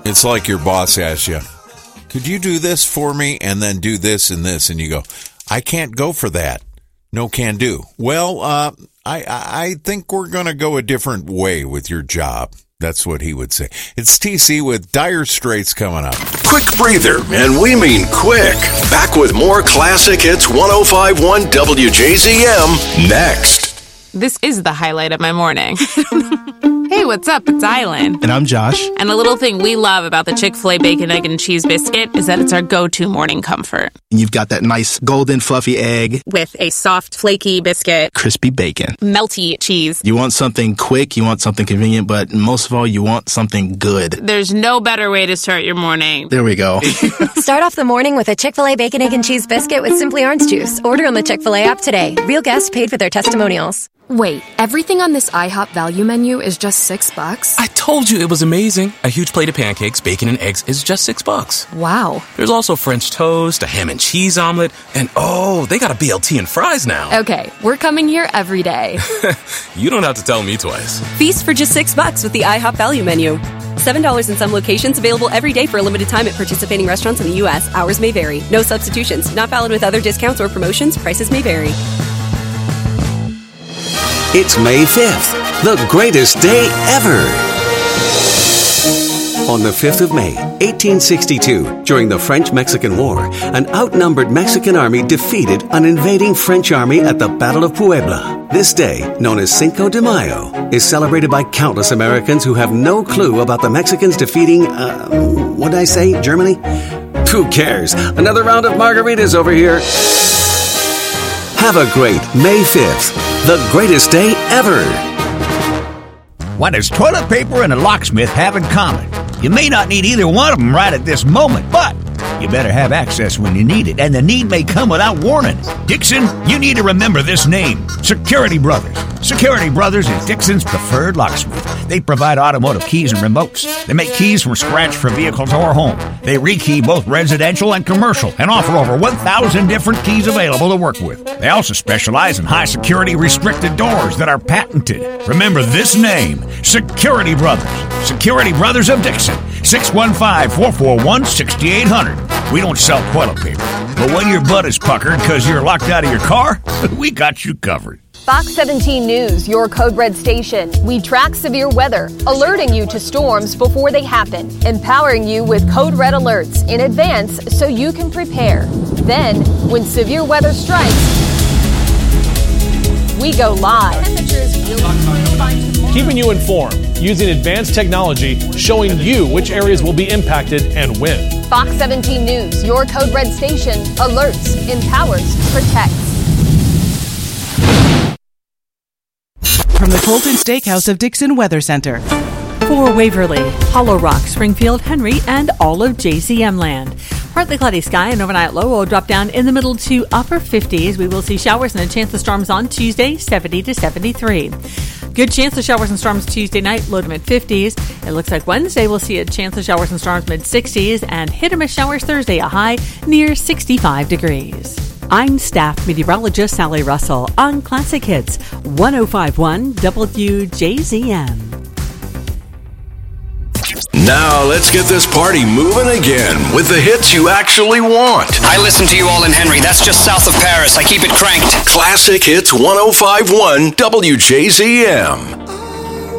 It's like your boss asks you, could you do this for me and then do this and this? And you go, I can't go for that. No can do. Well, I think we're going to go a different way with your job. That's what he would say. It's TC with Dire Straits coming up. Quick breather, and we mean quick. Back with more classic hits 105.1 WJZM next. This is the highlight of my morning. Hey, what's up? It's Island. And I'm Josh. And the little thing we love about the Chick-fil-A Bacon, Egg, and Cheese Biscuit is that it's our go-to morning comfort. You've got that nice golden fluffy egg with a soft, flaky biscuit, crispy bacon, melty cheese. You want something quick, you want something convenient, but most of all, you want something good. There's no better way to start your morning. There we go. Start off the morning with a Chick-fil-A Bacon, Egg, and Cheese Biscuit with Simply Orange Juice. Order on the Chick-fil-A app today. Real guests paid for their testimonials. Wait, everything on this IHOP value menu is just $6? I told you it was amazing. A huge plate of pancakes, bacon, and eggs is just $6. Wow. There's also French toast, a ham and cheese omelet, and oh, they got a BLT and fries now. Okay, we're coming here every day. You don't have to tell me twice. Feast for just $6 with the IHOP value menu. $7 in some locations, available every day for a limited time at participating restaurants in the U.S. Hours may vary. No substitutions. Not valid with other discounts or promotions. Prices may vary. It's May 5th, the greatest day ever. On the 5th of May, 1862, during the French-Mexican War, an outnumbered Mexican army defeated an invading French army at the Battle of Puebla. This day, known as Cinco de Mayo, is celebrated by countless Americans who have no clue about the Mexicans defeating, what'd I say, Germany? Who cares? Another round of margaritas over here. Have a great May 5th, the greatest day ever. What does toilet paper and a locksmith have in common? You may not need either one of them right at this moment, but you better have access when you need it, and the need may come without warning. Dixon, you need to remember this name, Security Brothers. Security Brothers is Dixon's preferred locksmith. They provide automotive keys and remotes. They make keys from scratch for vehicles or home. They rekey both residential and commercial and offer over 1,000 different keys available to work with. They also specialize in high-security restricted doors that are patented. Remember this name, Security Brothers. Security Brothers of Dixon, 615-441-6800. We don't sell toilet paper, but when your butt is puckered because you're locked out of your car, we got you covered. Fox 17 News, your Code Red station. We track severe weather, alerting you to storms before they happen, empowering you with Code Red alerts in advance so you can prepare. Then, when severe weather strikes, we go live. Keeping you informed using advanced technology, showing you which areas will be impacted and when. Fox 17 News, your Code Red station, alerts, empowers, protects. From the Colton Steakhouse of Dixon Weather Center. For Waverly, Hollow Rock, Springfield, Henry, and all of JCM land. Partly cloudy sky and overnight low will drop down in the middle to upper 50s. We will see showers and a chance of storms on Tuesday, 70 to 73. Good chance of showers and storms Tuesday night, low to mid-50s. It looks like Wednesday we'll see a chance of showers and storms mid-60s and hit-or-miss showers Thursday, a high near 65 degrees. I'm staff meteorologist Sally Russell on Classic Hits 105.1 WJZM. Now let's get this party moving again with the hits you actually want. I listen to you all in Henry. That's just south of Paris. I keep it cranked. Classic Hits 105.1 WJZM.